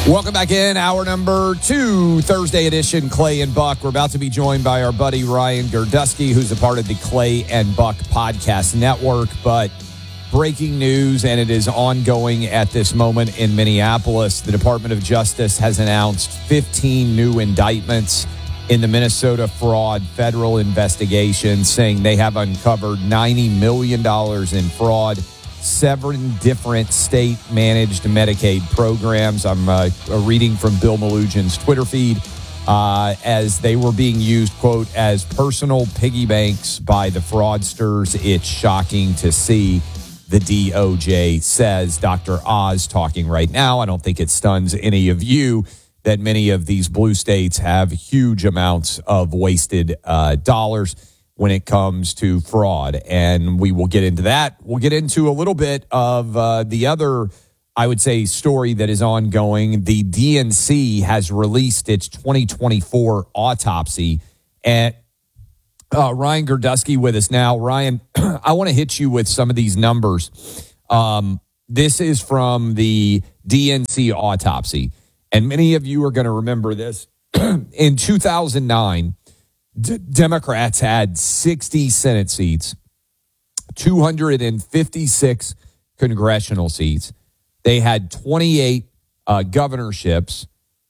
Welcome back in. Hour number 2, Thursday edition, Clay and Buck. We're about to be joined by our buddy Ryan Girdusky, who's a part of the Clay and Buck podcast network. But breaking news, and it is ongoing at this moment in Minneapolis. The Department of Justice has announced 15 new indictments in the Minnesota fraud federal investigation, saying they have uncovered $90 million in fraud, 7 different state-managed Medicaid programs. I'm reading from Bill Malugion's Twitter feed as they were being used, quote, as personal piggy banks by the fraudsters. It's shocking to see, the DOJ says. Dr. Oz talking right now. I don't think it stuns any of you that many of these blue states have huge amounts of wasted dollars when it comes to fraud. And we will get into that. We'll get into a little bit of the other, I would say, story that is ongoing. The DNC has released its 2024 autopsy. And Ryan Girdusky with us now. Ryan, I want to hit you with some of these numbers. This is from the DNC autopsy. And many of you are going to remember this. In 2009, Democrats had 60 Senate seats, 256 congressional seats. They had 28 governorships,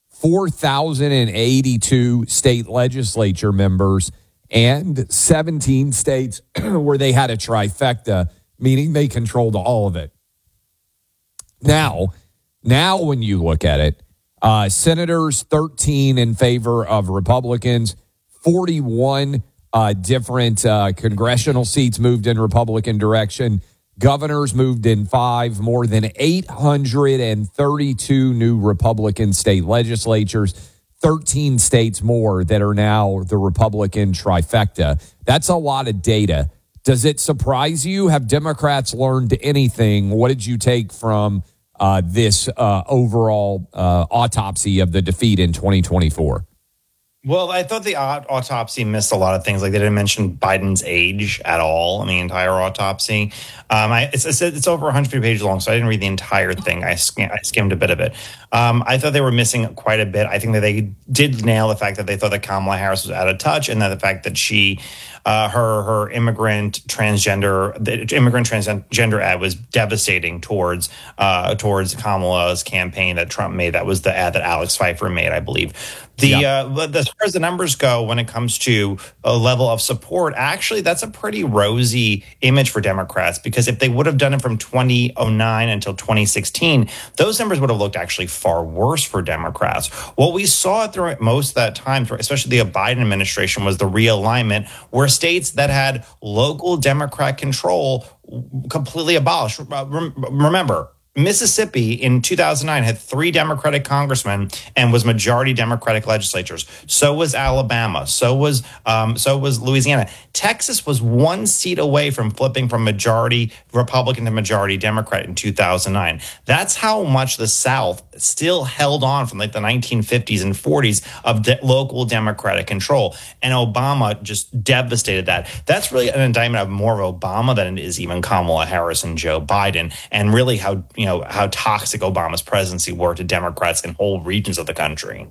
4,082 state legislature members, and 17 states where they had a trifecta, meaning they controlled all of it. Now when you look at it, senators, 13 in favor of Republicans, 41 different congressional seats moved in Republican direction. Governors moved in 5, more than 832 new Republican state legislatures, 13 states more that are now the Republican trifecta. That's a lot of data. Does it surprise you? Have Democrats learned anything? What did you take from this overall autopsy of the defeat in 2024? Well, I thought the autopsy missed a lot of things. Like, they didn't mention Biden's age at all in the entire autopsy. It's over 150 pages long, so I didn't read the entire thing. I skimmed a bit of it. I thought they were missing quite a bit. I think that they did nail the fact that they thought that Kamala Harris was out of touch, and that the fact that she, her immigrant transgender ad was devastating towards Kamala's campaign that Trump made. That was the ad that Alex Pfeiffer made, I believe. As far as the numbers go, when it comes to a level of support, actually, that's a pretty rosy image for Democrats, because if they would have done it from 2009 until 2016, those numbers would have looked actually far worse for Democrats. What we saw through most of that time, especially the Biden administration, was the realignment, where states that had local Democrat control completely abolished. Remember, Mississippi in 2009 had 3 Democratic congressmen and was majority Democratic legislatures. So was Alabama. So was Louisiana. Texas was 1 seat away from flipping from majority Republican to majority Democrat in 2009. That's how much the South still held on from like the 1950s and 40s of local Democratic control. And Obama just devastated that. That's really an indictment of more of Obama than it is even Kamala Harris and Joe Biden, and really how toxic Obama's presidency were to Democrats in whole regions of the country.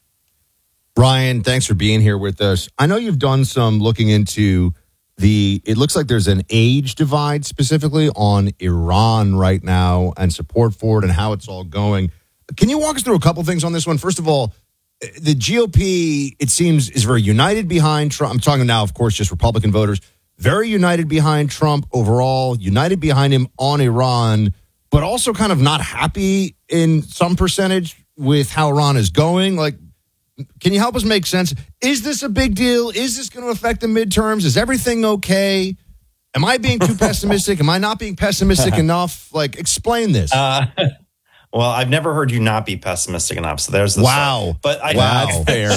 Ryan, thanks for being here with us. I know you've done some looking into it looks like there's an age divide specifically on Iran right now and support for it and how it's all going. Can you walk us through a couple things on this one? First of all, the GOP, it seems, is very united behind Trump. I'm talking now, of course, just Republican voters. Very united behind Trump overall, united behind him on Iran, but also kind of not happy in some percentage with how Iran is going. Like, can you help us make sense? Is this a big deal? Is this going to affect the midterms? Is everything okay? Am I being too pessimistic? Am I not being pessimistic enough? Like, explain this. Well, I've never heard you not be pessimistic enough. So there's the wow. But that's fair.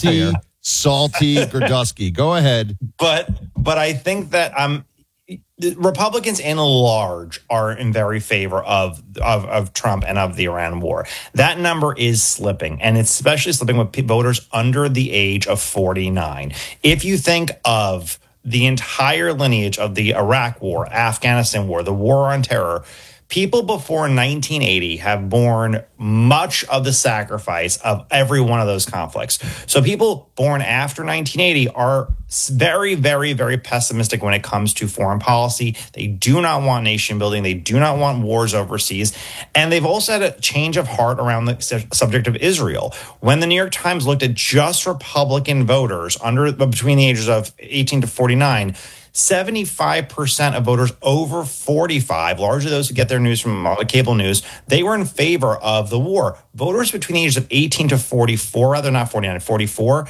Salty Girdusky. Go ahead. But I think that Republicans in large are in very favor of Trump and of the Iran war. That number is slipping, and it's especially slipping with voters under the age of 49. If you think of the entire lineage of the Iraq war, Afghanistan war, the war on terror, people before 1980 have borne much of the sacrifice of every one of those conflicts. So people born after 1980 are very, very, very pessimistic when it comes to foreign policy. They do not want nation building. They do not want wars overseas. And they've also had a change of heart around the subject of Israel. When the New York Times looked at just Republican voters between the ages of 18 to 49, 75% of voters over 45, largely those who get their news from cable news, they were in favor of the war. Voters between the ages of 18 to 44, rather not 49, 44,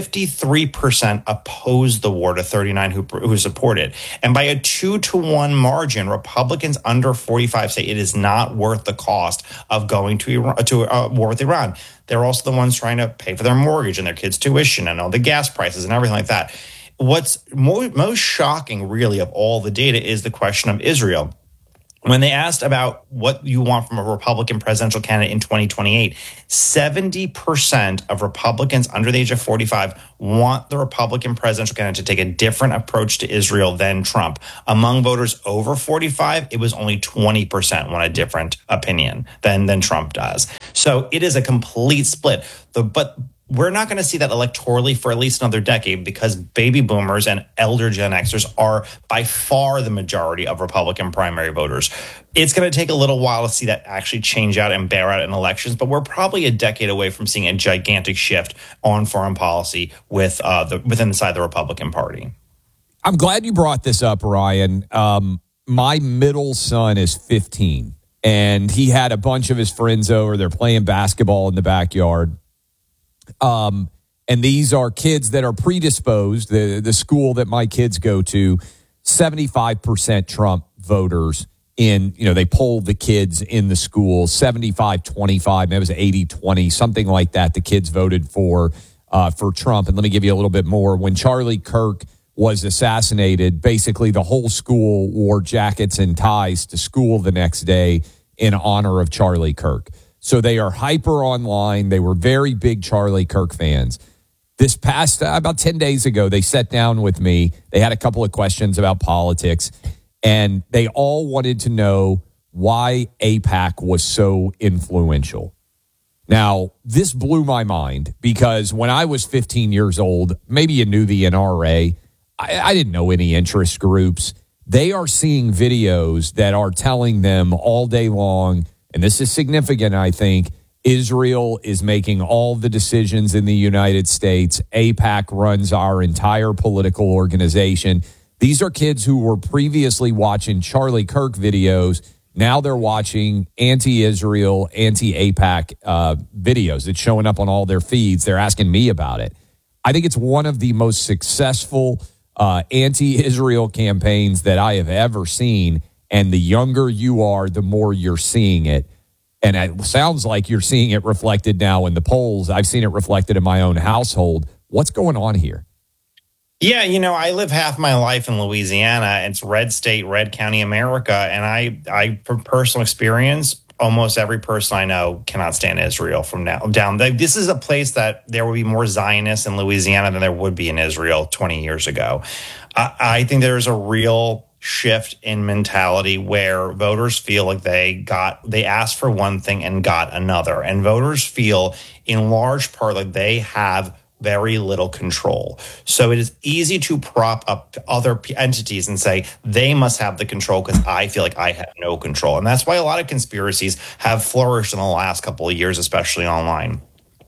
53% opposed the war to 39 who supported. And by a 2-to-1 margin, Republicans under 45 say it is not worth the cost of going to a war with Iran. They're also the ones trying to pay for their mortgage and their kids' tuition and all the gas prices and everything like that. What's most shocking, really, of all the data is the question of Israel. When they asked about what you want from a Republican presidential candidate in 2028, 70% of Republicans under the age of 45 want the Republican presidential candidate to take a different approach to Israel than Trump. Among voters over 45, it was only 20% want a different opinion than Trump does. So it is a complete split. But we're not going to see that electorally for at least another decade because baby boomers and elder Gen Xers are by far the majority of Republican primary voters. It's going to take a little while to see that actually change out and bear out in elections, but we're probably a decade away from seeing a gigantic shift on foreign policy within the side of the Republican Party. I'm glad you brought this up, Ryan. My middle son is 15, and he had a bunch of his friends over. They're playing basketball in the backyard. And these are kids that are predisposed. The school that my kids go to, 75% Trump voters they polled the kids in the school, 75-25, maybe it was 80-20, something like that. The kids voted for Trump. And let me give you a little bit more. When Charlie Kirk was assassinated, basically the whole school wore jackets and ties to school the next day in honor of Charlie Kirk. So they are hyper online. They were very big Charlie Kirk fans. This past, about 10 days ago, they sat down with me. They had a couple of questions about politics, and they all wanted to know why AIPAC was so influential. Now, this blew my mind because when I was 15 years old, maybe you knew the NRA. I didn't know any interest groups. They are seeing videos that are telling them all day long, and this is significant, I think, Israel is making all the decisions in the United States. AIPAC runs our entire political organization. These are kids who were previously watching Charlie Kirk videos. Now they're watching anti-Israel, anti-AIPAC videos. It's showing up on all their feeds. They're asking me about it. I think it's one of the most successful anti-Israel campaigns that I have ever seen. And the younger you are, the more you're seeing it. And it sounds like you're seeing it reflected now in the polls. I've seen it reflected in my own household. What's going on here? Yeah, I live half my life in Louisiana. It's red state, red county America. And I from personal experience, almost every person I know cannot stand Israel from now down. This is a place that there would be more Zionists in Louisiana than there would be in Israel 20 years ago. I think there's a real shift in mentality where voters feel like they asked for one thing and got another. And voters feel in large part like they have very little control. So it is easy to prop up other entities and say they must have the control because I feel like I have no control. And that's why a lot of conspiracies have flourished in the last couple of years, especially online.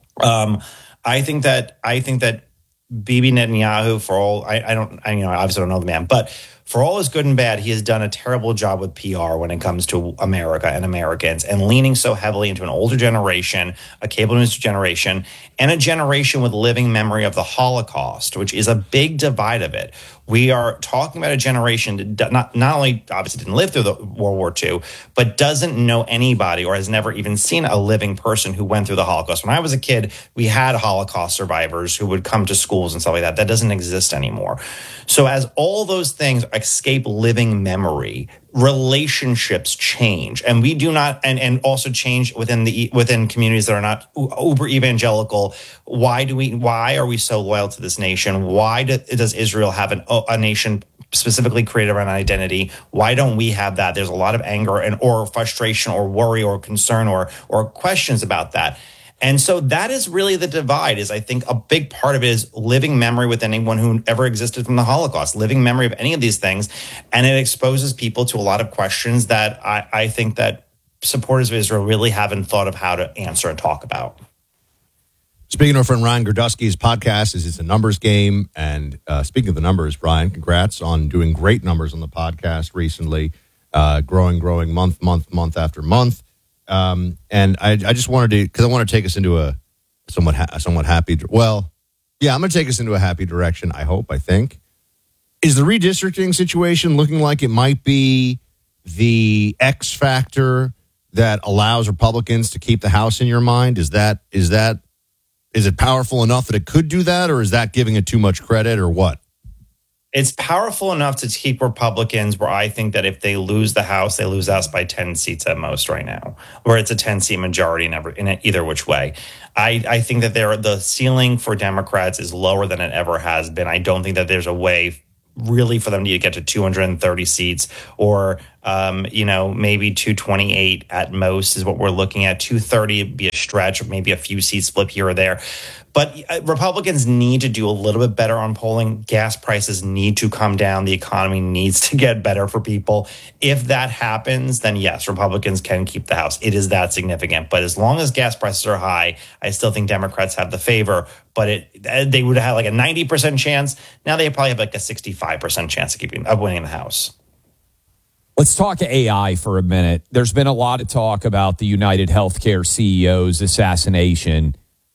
I think that Bibi Netanyahu, for all I obviously don't know the man, but for all his good and bad, he has done a terrible job with PR when it comes to America and Americans, and leaning so heavily into an older generation, a cable news generation, and a generation with living memory of the Holocaust, which is a big divide of it. We are talking about a generation that not only obviously didn't live through the World War II, but doesn't know anybody or has never even seen a living person who went through the Holocaust. When I was a kid, we had Holocaust survivors who would come to schools and stuff like that. That doesn't exist anymore. So as all those things escape living memory, relationships change, and we do not, and also change within communities that are not uber evangelical. Why are we so loyal to this nation? Why does Israel have a nation specifically created around identity. Why don't we have that? There's a lot of anger and or frustration or worry or concern or questions about that. And so that is really the divide. Is I think a big part of it is living memory with anyone who ever existed from the Holocaust, living memory of any of these things. And it exposes people to a lot of questions that I think that supporters of Israel really haven't thought of how to answer and talk about. Speaking of our friend Ryan Girdusky's podcast is It's a Numbers Game. And speaking of the numbers, Brian, congrats on doing great numbers on the podcast recently, growing month after month. And I just wanted to, because I want to take us into a somewhat happy, well, yeah, I'm going to take us into a happy direction, I think. Is the redistricting situation looking like it might be the X factor that allows Republicans to keep the House in your mind? Is it powerful enough that it could do that, or is that giving it too much credit, or what? It's powerful enough to keep Republicans where I think that if they lose the House, they lose us by 10 seats at most right now, where it's a 10-seat majority in either which way. I think that the ceiling for Democrats is lower than it ever has been. I don't think that there's a way really for them to get to 230 seats or, maybe 228 at most is what we're looking at. 230 would be a stretch, or maybe a few seats flip here or there. But Republicans need to do a little bit better on polling. Gas prices need to come down. The economy needs to get better for people. If that happens, then yes, Republicans can keep the House. It is that significant. But as long as gas prices are high, I still think Democrats have the favor. But they would have like a 90% chance. Now they probably have like a 65% chance of winning the House. Let's talk AI for a minute. There's been a lot of talk about the United Healthcare CEO's assassination.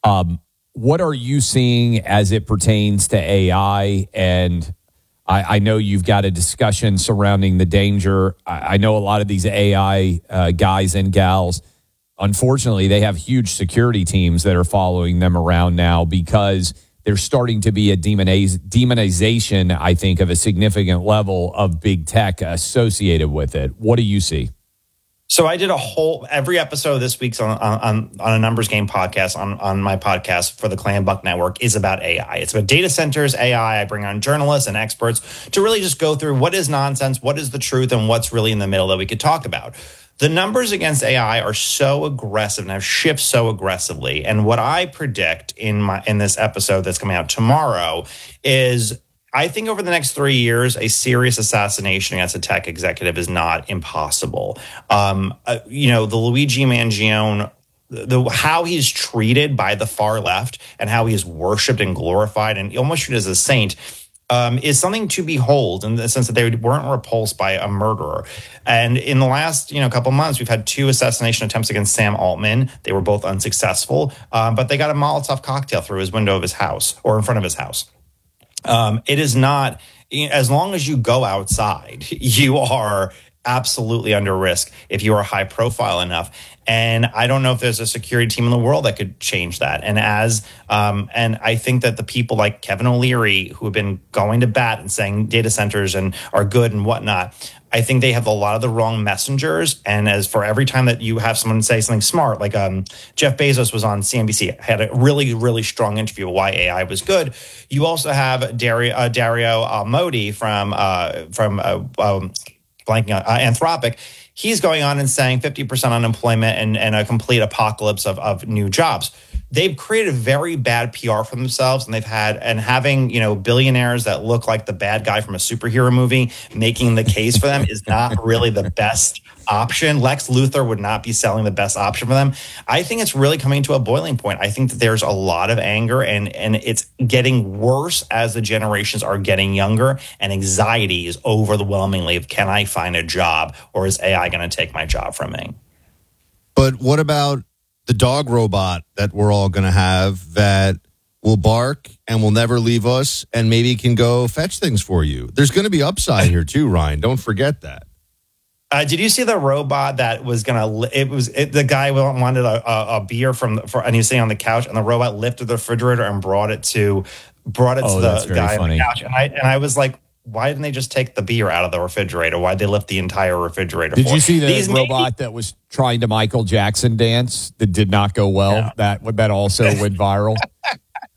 What are you seeing as it pertains to AI? And I know you've got a discussion surrounding the danger. I know a lot of these AI guys and gals, unfortunately, they have huge security teams that are following them around now because there's starting to be a demonization, I think, of a significant level of big tech associated with it. What do you see? So I did every episode of this week's on a Numbers Game podcast on my podcast for the Clay and Buck Network is about AI. It's about data centers, AI. I bring on journalists and experts to really just go through what is nonsense, what is the truth, and what's really in the middle that we could talk about. The numbers against AI are so aggressive and have shifted so aggressively. And what I predict in this episode that's coming out tomorrow is I think over the next 3 years, a serious assassination against a tech executive is not impossible. The Luigi Mangione, how he's treated by the far left and how he is worshipped and glorified and almost treated as a saint is something to behold in the sense that they weren't repulsed by a murderer. And in the last couple months, we've had 2 assassination attempts against Sam Altman. They were both unsuccessful, but they got a Molotov cocktail through his window of his house or in front of his house. It is not, as long as you go outside, you are absolutely under risk if you are high profile enough. And I don't know if there's a security team in the world that could change that. And and I think that the people like Kevin O'Leary, who have been going to bat and saying data centers and are good and whatnot, I think they have a lot of the wrong messengers. And as for every time that you have someone say something smart, like Jeff Bezos was on CNBC, had a really, really strong interview of why AI was good. You also have Dario Amodei from Anthropic. He's going on and saying 50% unemployment and a complete apocalypse of new jobs. They've created very bad PR for themselves, and having billionaires that look like the bad guy from a superhero movie making the case for them is not really the best option. Lex Luthor would not be selling the best option for them. I think it's really coming to a boiling point. I think that there's a lot of anger, and it's getting worse as the generations are getting younger, and anxiety is overwhelmingly of, can I find a job, or is AI going to take my job from me? But what about the dog robot that we're all going to have that will bark and will never leave us and maybe can go fetch things for you? There's going to be upside here too, Ryan. Don't forget that. Did you see the robot that was the guy wanted a beer and he was sitting on the couch, and the robot lifted the refrigerator and brought it to the guy on the couch. And I was like, why didn't they just take the beer out of the refrigerator? Why'd they lift the entire refrigerator? Did you see the robot that was trying to Michael Jackson dance that did not go well? No. That also went viral.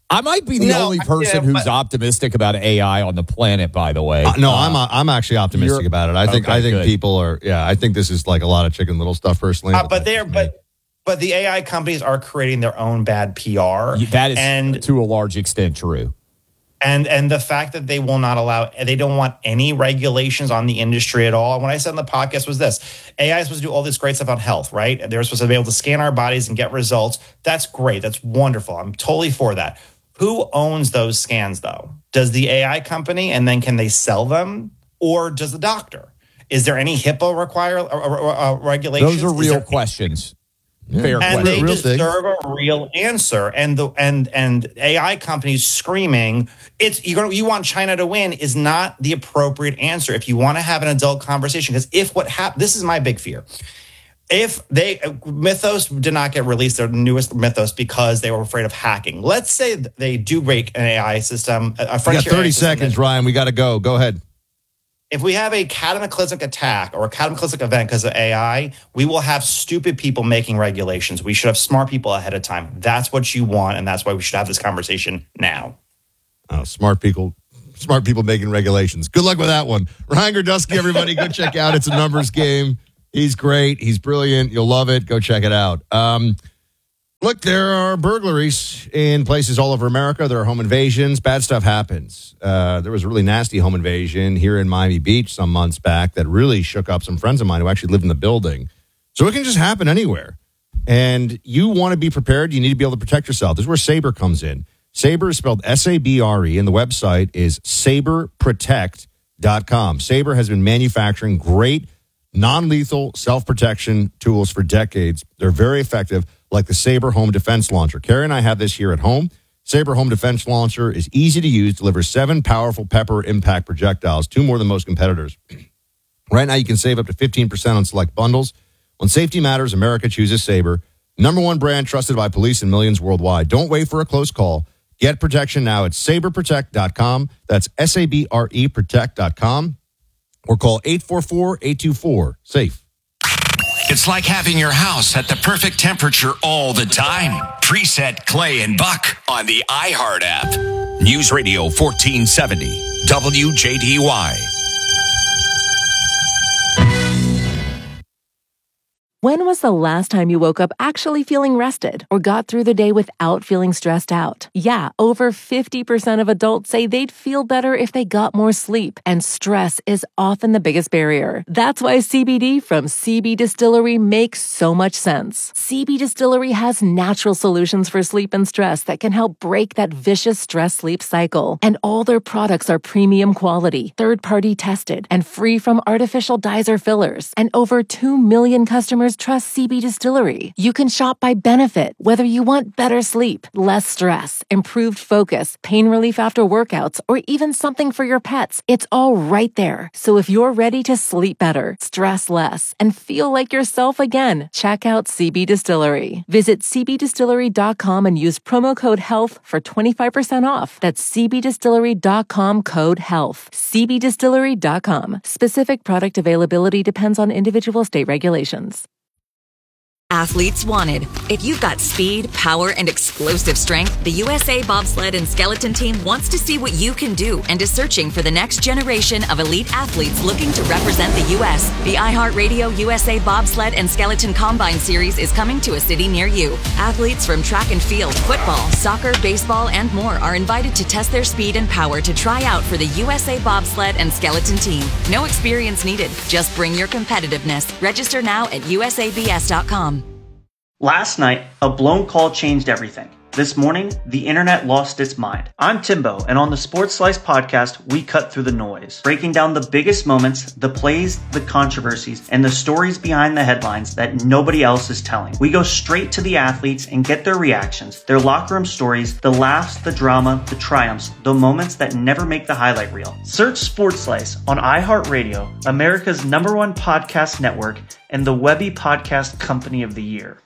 I might be the only person who's optimistic about AI on the planet, by the way. No, I'm actually optimistic about it. I think people are. Yeah, I think this is like a lot of Chicken Little stuff personally. But the AI companies are creating their own bad PR. That is to a large extent true. And the fact that they will not allow, they don't want any regulations on the industry at all. And what I said in the podcast was this: AI is supposed to do all this great stuff on health, right? They're supposed to be able to scan our bodies and get results. That's great. That's wonderful. I'm totally for that. Who owns those scans, though? Does the AI company, and then can they sell them, or does the doctor? Is there any HIPAA regulations? Those are real questions. Fair question. And they deserve a real answer. And the AI companies screaming, you want China to win is not the appropriate answer if you want to have an adult conversation. Because this is my big fear. If Mythos did not get released, their newest Mythos, because they were afraid of hacking. Let's say they do break an AI system. We got 30 seconds, Ryan. We got to go. Go ahead. If we have a cataclysmic attack or a cataclysmic event because of AI, we will have stupid people making regulations. We should have smart people ahead of time. That's what you want, and that's why we should have this conversation now. Oh, smart people making regulations. Good luck with that one. Ryan Girdusky, everybody, go check out It's a Numbers Game. He's great. He's brilliant. You'll love it. Go check it out. Look, there are burglaries in places all over America. There are home invasions. Bad stuff happens. There was a really nasty home invasion here in Miami Beach some months back that really shook up some friends of mine who actually lived in the building. So it can just happen anywhere. And you want to be prepared. You need to be able to protect yourself. This is where Sabre comes in. Sabre is spelled S-A-B-R-E, and the website is saberprotect.com. Sabre has been manufacturing great non-lethal self-protection tools for decades. They're very effective, like the Sabre Home Defense Launcher. Carrie and I have this here at home. Sabre Home Defense Launcher is easy to use, delivers 7 powerful pepper impact projectiles, 2 more than most competitors. Right now, you can save up to 15% on select bundles. When safety matters, America chooses Sabre. #1 brand trusted by police and millions worldwide. Don't wait for a close call. Get protection now at saberprotect.com. That's S-A-B-R-E protect.com. Or call 844-824-SAFE. It's like having your house at the perfect temperature all the time. Preset Clay and Buck on the iHeart app. News Radio 1470, WJDY. When was the last time you woke up actually feeling rested or got through the day without feeling stressed out? Yeah, over 50% of adults say they'd feel better if they got more sleep, and stress is often the biggest barrier. That's why CBD from CB Distillery makes so much sense. CB Distillery has natural solutions for sleep and stress that can help break that vicious stress-sleep cycle. And all their products are premium quality, third-party tested, and free from artificial dyes or fillers. And over 2 million customers trust CB Distillery. You can shop by benefit, whether you want better sleep, less stress, improved focus, pain relief after workouts, or even something for your pets. It's all right there. So if you're ready to sleep better, stress less, and feel like yourself again, check out CB Distillery. Visit cbdistillery.com and use promo code HEALTH for 25% off. That's cbdistillery.com, code HEALTH. cbdistillery.com. Specific product availability depends on individual state regulations. Athletes wanted. If you've got speed, power, and explosive strength, the USA Bobsled and Skeleton Team wants to see what you can do and is searching for the next generation of elite athletes looking to represent the U.S. The iHeartRadio USA Bobsled and Skeleton Combine Series is coming to a city near you. Athletes from track and field, football, soccer, baseball, and more are invited to test their speed and power to try out for the USA Bobsled and Skeleton Team. No experience needed. Just bring your competitiveness. Register now at usabs.com. Last night, a blown call changed everything. This morning, the internet lost its mind. I'm Timbo, and on the Sports Slice podcast, we cut through the noise, breaking down the biggest moments, the plays, the controversies, and the stories behind the headlines that nobody else is telling. We go straight to the athletes and get their reactions, their locker room stories, the laughs, the drama, the triumphs, the moments that never make the highlight reel. Search Sports Slice on iHeartRadio, America's #1 podcast network, and the Webby Podcast Company of the Year.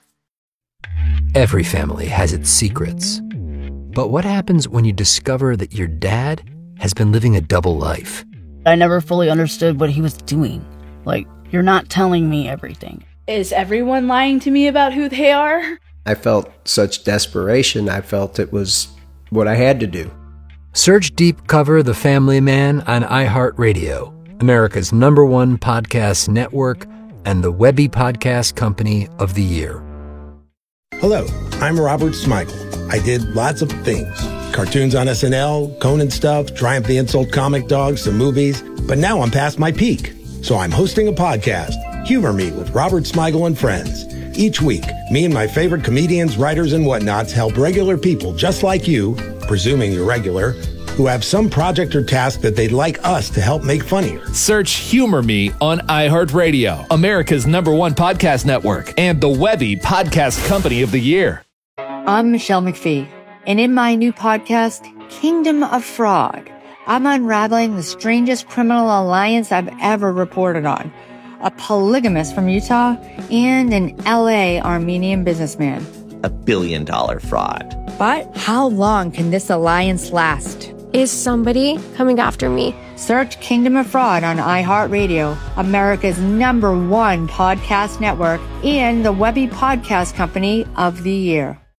Every family has its secrets. But what happens when you discover that your dad has been living a double life? I never fully understood what he was doing. Like, you're not telling me everything. Is everyone lying to me about who they are? I felt such desperation. I felt it was what I had to do. Search Deep Cover The Family Man on iHeartRadio, America's #1 podcast network, and the Webby Podcast Company of the Year. Hello, I'm Robert Smigel. I did lots of things. Cartoons on SNL, Conan stuff, Triumph the Insult Comic Dogs, some movies. But now I'm past my peak. So I'm hosting a podcast, Humor Me with Robert Smigel and Friends. Each week, me and my favorite comedians, writers, and whatnots help regular people just like you, presuming you're regular, who have some project or task that they'd like us to help make funnier. Search Humor Me on iHeartRadio, America's #1 podcast network, and the Webby Podcast Company of the Year. I'm Michelle McPhee, and in my new podcast, Kingdom of Fraud, I'm unraveling the strangest criminal alliance I've ever reported on. A polygamist from Utah and an LA Armenian businessman. $1 billion fraud. But how long can this alliance last? Is somebody coming after me? Search Kingdom of Fraud on iHeartRadio, America's #1 podcast network, and the Webby Podcast Company of the Year.